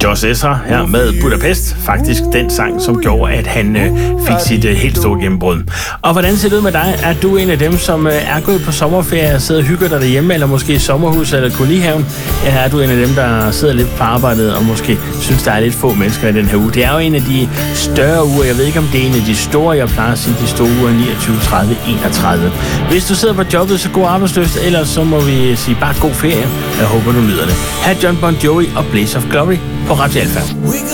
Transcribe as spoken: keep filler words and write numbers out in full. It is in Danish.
Josh Ezra her med Budapest. Faktisk den sang, som gjorde, at han øh, fik sit øh, helt store gennembrud. Og hvordan ser det ud med dig? Er du en af dem, som øh, er gået på sommerferie og sidder og hygger dig derhjemme, eller måske i sommerhus eller kolonihaven? Eller er du en af dem, der sidder lidt på arbejdet og måske synes, der er lidt få mennesker i den her uge? Det er jo en af de større uger. Jeg ved ikke, om det er en af de store. Jeg plejer at sige de store uger niogtyve, tredive, enogtredive. Hvis du sidder på jobbet, så god arbejdsløst. Ellers så må vi sige bare god ferie. Jeg håber, du nyder det. Her er John Bon Jovi og Blaze of Glory på Radio Alpha.